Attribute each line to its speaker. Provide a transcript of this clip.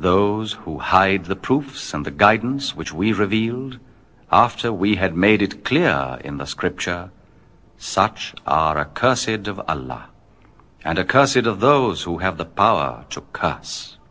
Speaker 1: those who hide the proofs and the guidance which we revealed, after we had made it clear in the Scripture, such are accursed of Allah, and accursed of those who have the power to curse.